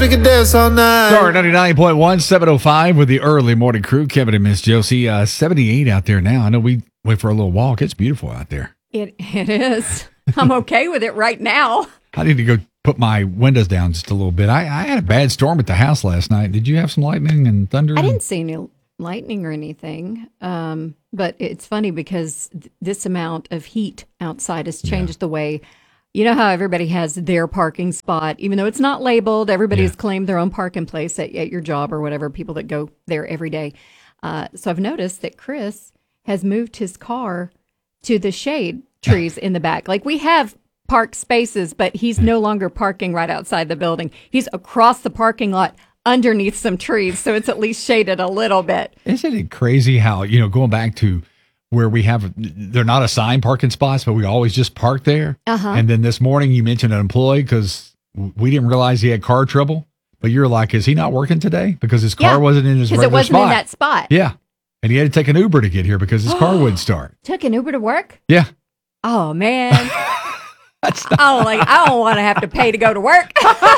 We can dance all night. Star 99.1, 705 with the early morning crew. Kevin and Miss Josie. 78 out there now. I know we went for a little walk. It's beautiful out there. It is. I'm okay with it right now. I need to go put my windows down just a little bit. I had a bad storm at the house last night. Did you have some lightning and thunder? I didn't see any lightning or anything. But it's funny because this amount of heat outside has changed the way. You know how everybody has their parking spot, even though it's not labeled. Everybody's claimed their own parking place at your job or whatever, people that go there every day. So I've noticed that Chris has moved his car to the shade trees in the back. Like we have park spaces, but he's no longer parking right outside the building. He's across the parking lot underneath some trees, so it's at least shaded a little bit. Isn't it crazy how, going back to where we have, they're not assigned parking spots, but we always just park there. And then this morning you mentioned an employee because we didn't realize he had car trouble. But you're like, is he not working today? Because his car wasn't in his regular spot. Because it wasn't in that spot. Yeah. And he had to take an Uber to get here because his car wouldn't start. Took an Uber to work? Yeah. Oh, man. I don't want to have to pay to go to work.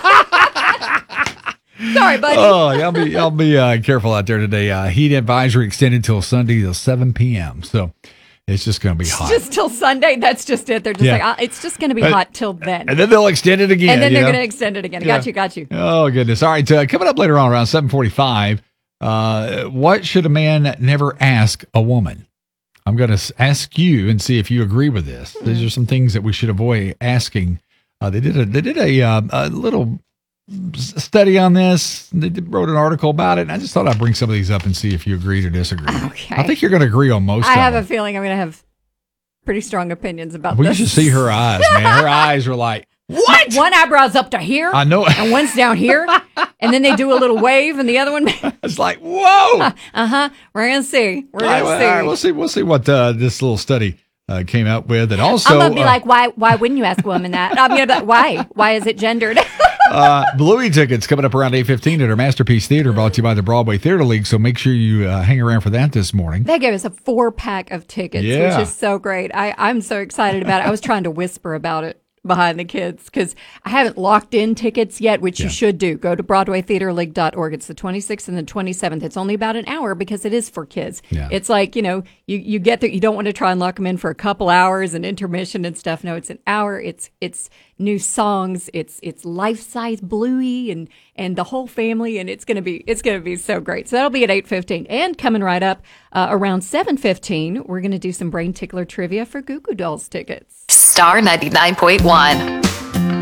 Sorry, buddy. Oh, y'all be careful out there today. Heat advisory extended till Sunday till 7 p.m. So it's just going to be hot. Just till Sunday? That's just it. They're just like, it's just going to be hot till then. And then they'll extend it again. And then they're going to extend it again. Yeah. Got you. Oh, goodness. All right. Coming up later on around 7:45, what should a man never ask a woman? I'm going to ask you and see if you agree with this. These are some things that we should avoid asking. They did a little study on this. They wrote an article about it. And I just thought I'd bring some of these up and see if you agreed or disagreed. Okay. I think you're going to agree on most of them. I have a feeling I'm going to have pretty strong opinions about well, this. You should see her eyes, man. Her eyes are like, what? One eyebrow's up to here. I know. And one's down here. And then they do a little wave and the other one. It's like, whoa. We're going to see. All right, we'll see what this little study came out with. And also, I'm going to be like, why wouldn't you ask a woman that? I'm going to be like, why? Why is it gendered? Bluey tickets coming up around 8:15 at our Masterpiece Theater, brought to you by the Broadway Theater League. So make sure you hang around for that this morning. They gave us a 4-pack of tickets, which is so great. I'm so excited about it. I was trying to whisper about it behind the kids because I haven't locked in tickets yet, which you should do. Go to BroadwayTheaterLeague.org. It's the 26th and the 27th. It's only about an hour because it is for kids. Yeah. It's like, you get there. You don't want to try and lock them in for a couple hours and intermission and stuff. No, it's an hour. It's new songs. It's life-size Bluey and the whole family, and it's gonna be so great. So that'll be at 8:15. And coming right up around 7:15, we're gonna do some Brain Tickler trivia for Goo Goo Dolls tickets. Star 99.1.